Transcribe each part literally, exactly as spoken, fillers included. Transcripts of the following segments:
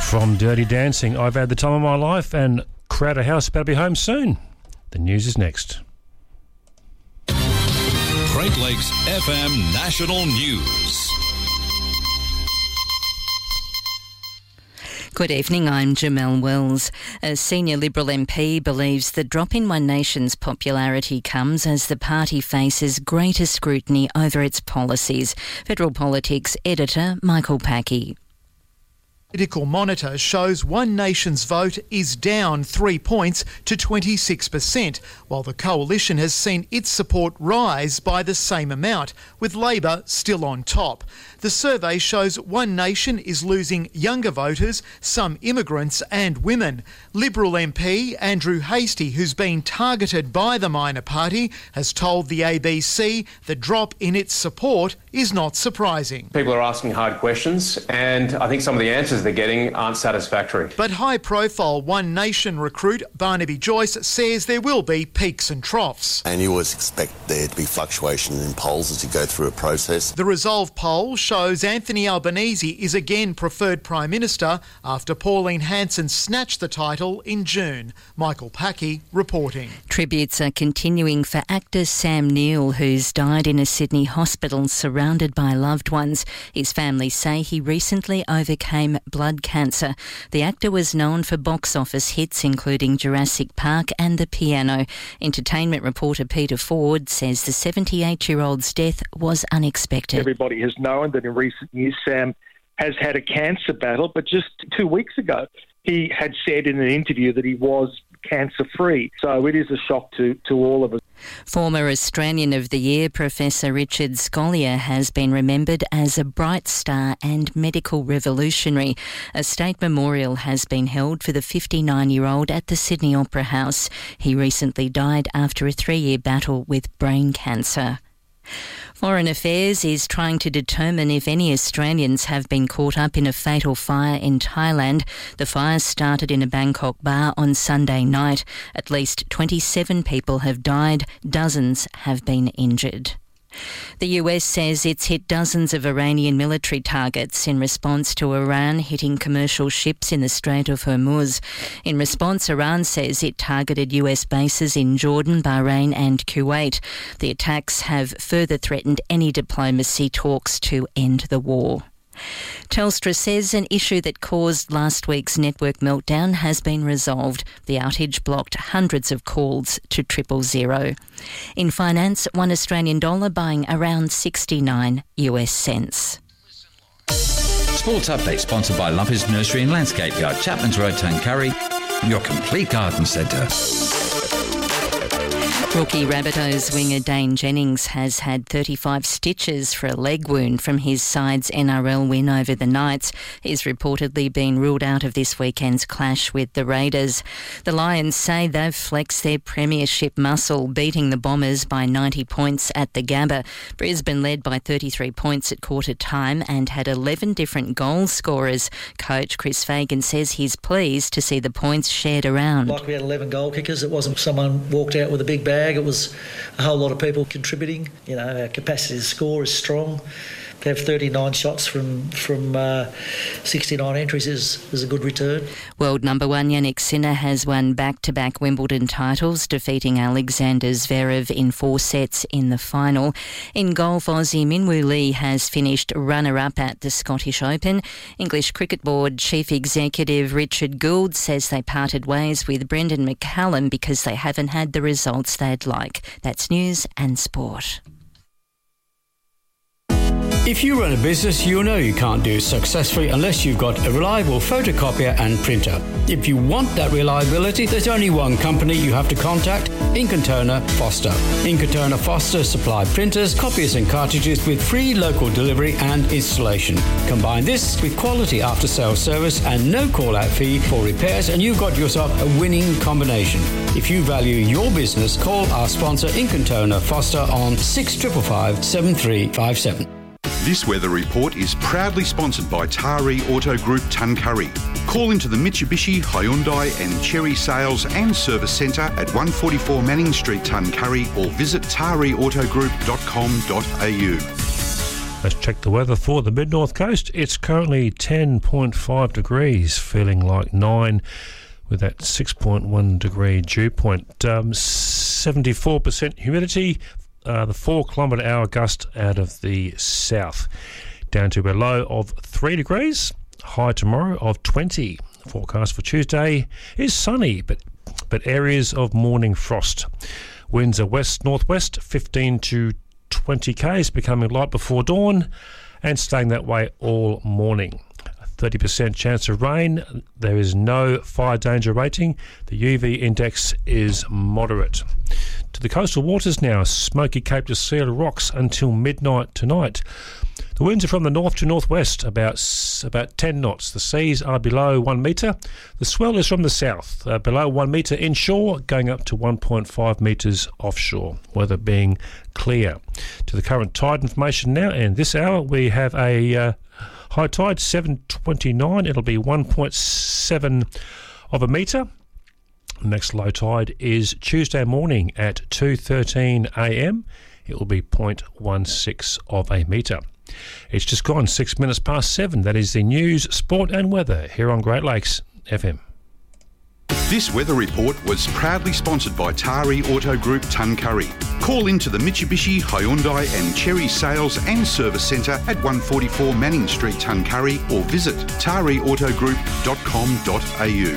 From Dirty Dancing, I've had the time of my life, and Crowder House better be home soon. The news is next. Great Lakes F M National News. Good evening, I'm Jamelle Wells. A senior Liberal M P believes the drop in One Nation's popularity comes as the party faces greater scrutiny over its policies. Federal Politics editor Michael Packey. Political Monitor shows One Nation's vote is down three points to twenty-six percent, while the Coalition has seen its support rise by the same amount, with Labor still on top. The survey shows One Nation is losing younger voters, some immigrants and women. Liberal M P Andrew Hastie, who's been targeted by the minor party, has told the A B C the drop in its support is not surprising. People are asking hard questions, and I think some of the answers they're getting aren't satisfactory. But high-profile One Nation recruit Barnaby Joyce says there will be peaks and troughs. And you always expect there to be fluctuation in polls as you go through a process. The Resolve poll shows Anthony Albanese is again preferred Prime Minister after Pauline Hanson snatched the title in June. Michael Packey reporting. Tributes are continuing for actor Sam Neill, who's died in a Sydney hospital surrounded by loved ones. His family say he recently overcame blood cancer. The actor was known for box office hits including Jurassic Park and The Piano. Entertainment reporter Peter Ford says the seventy-eight-year-old's death was unexpected. Everybody has known that in recent years Sam has had a cancer battle, but just two weeks ago he had said in an interview that he was cancer-free. So it is a shock to, to all of us. Former Australian of the Year Professor Richard Scolyer has been remembered as a bright star and medical revolutionary. A state memorial has been held for the fifty-nine-year-old at the Sydney Opera House. He recently died after a three-year battle with brain cancer. Foreign Affairs is trying to determine if any Australians have been caught up in a fatal fire in Thailand. The fire started in a Bangkok bar on Sunday night. At least twenty-seven people have died, dozens have been injured. The U S says it's hit dozens of Iranian military targets in response to Iran hitting commercial ships in the Strait of Hormuz. In response, Iran says it targeted U S bases in Jordan, Bahrain and Kuwait. The attacks have further threatened any diplomacy talks to end the war. Telstra says an issue that caused last week's network meltdown has been resolved. The outage blocked hundreds of calls to triple zero. In finance, one Australian dollar buying around sixty-nine U S cents. Sports Update sponsored by Lumpers Nursery and Landscape Yard, Chapman's Road, Tuncurry, your complete garden centre. Rookie Rabbitohs winger Dane Jennings has had thirty-five stitches for a leg wound from his side's N R L win over the Knights. He's reportedly been ruled out of this weekend's clash with the Raiders. The Lions say they've flexed their premiership muscle, beating the Bombers by ninety points at the Gabba. Brisbane led by thirty-three points at quarter time and had eleven different goal scorers. Coach Chris Fagan says he's pleased to see the points shared around. Like we had eleven goal kickers, it wasn't someone walked out with a big bag. It was a whole lot of people contributing. You know, our capacity to score is strong. To have thirty-nine shots from from uh, sixty-nine entries is, is a good return. World number one Yannick Sinner has won back-to-back Wimbledon titles, defeating Alexander Zverev in four sets in the final. In golf, Aussie Minwoo Lee has finished runner-up at the Scottish Open. English Cricket Board Chief Executive Richard Gould says they parted ways with Brendan McCallum because they haven't had the results they'd like. That's news and sport. If you run a business, you know you can't do it successfully unless you've got a reliable photocopier and printer. If you want that reliability, there's only one company you have to contact, Ink and Toner Foster. Ink and Toner Foster supply printers, copiers and cartridges with free local delivery and installation. Combine this with quality after-sales service and no call-out fee for repairs and you've got yourself a winning combination. If you value your business, call our sponsor Ink and Toner Foster on six five five five, seven three five seven. This weather report is proudly sponsored by Taree Auto Group Tuncurry. Call into the Mitsubishi, Hyundai and Chery Sales and Service Centre at one forty-four Manning Street, Tuncurry, or visit taree auto group dot com dot a u. Let's check the weather for the mid-north coast. It's currently ten point five degrees, feeling like nine with that six point one degree dew point. Um, seventy-four percent humidity, uh, the four kilometre hour gust out of the south. Down to a low of three degrees, high tomorrow of twenty. Forecast for Tuesday is sunny, but but areas of morning frost. Winds are west-northwest, fifteen to twenty k's, becoming light before dawn and staying that way all morning. thirty percent chance of rain. There is no fire danger rating. The U V index is moderate. To the coastal waters now, Smoky Cape to Seal Rocks until midnight tonight. The winds are from the north to northwest, about about ten knots. The seas are below one metre. The swell is from the south, uh, below one metre inshore, going up to one point five metres offshore, weather being clear. To the current tide information now, and this hour we have a uh, high tide, seven twenty-nine. It'll be one point seven of a metre. Next low tide is Tuesday morning at two thirteen a m. It will be zero point one six of a metre. It's just gone six minutes past seven. That is the news, sport and weather here on Great Lakes F M. This weather report was proudly sponsored by Tari Auto Group Tuncurry. Call into the Mitsubishi, Hyundai and Cherry Sales and Service Centre at one forty-four Manning Street, Tuncurry, or visit tari auto group dot com dot a u.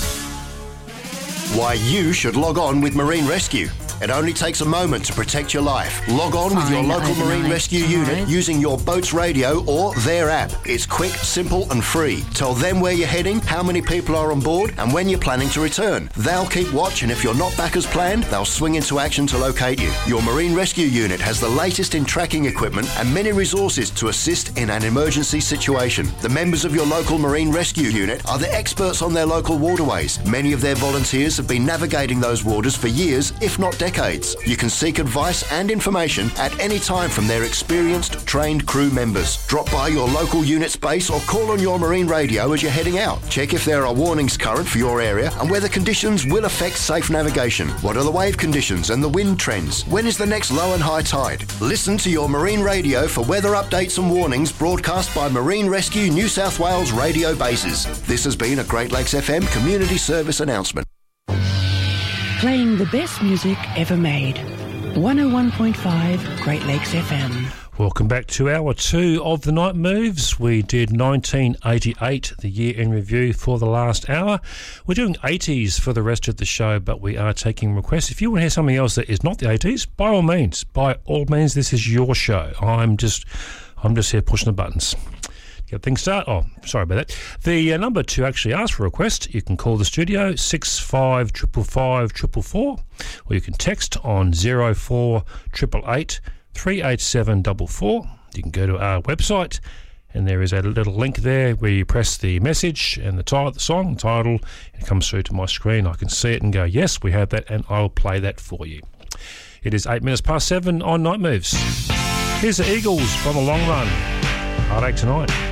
Why you should log on with Marine Rescue. It only takes a moment to protect your life. Log on with your local Marine Rescue unit using your boat's radio or their app. It's quick, simple and free. Tell them where you're heading, how many people are on board and when you're planning to return. They'll keep watch, and if you're not back as planned, they'll swing into action to locate you. Your Marine Rescue unit has the latest in tracking equipment and many resources to assist in an emergency situation. The members of your local Marine Rescue unit are the experts on their local waterways. Many of their volunteers have been navigating those waters for years, if not decades. You can seek advice and information at any time from their experienced, trained crew members. Drop by your local unit's base or call on your marine radio as you're heading out. Check if there are warnings current for your area and whether conditions will affect safe navigation. What are the wave conditions and the wind trends? When is the next low and high tide? Listen to your marine radio for weather updates and warnings broadcast by Marine Rescue New South Wales radio bases. This has been a Great Lakes F M community service announcement. Playing the best music ever made. one oh one point five Great Lakes F M. Welcome back to hour two of the Night Moves. We did nineteen eighty-eight, the year in review, for the last hour. We're doing eighties for the rest of the show, but we are taking requests. If you want to hear something else that is not the eighties, by all means, by all means, this is your show. I'm just, I'm just here pushing the buttons. Get things started. Oh, sorry about that. The uh, number to actually ask for a request, you can call the studio six five five five four four four, or you can text on zero four eight eight eight three eight seven four four. You can go to our website, and there is a little link there where you press the message and the title, the song title, and it comes through to my screen. I can see it and go, yes, we have that, and I'll play that for you. It is eight minutes past seven on Night Moves. Here's the Eagles from a long run. Heartache Tonight.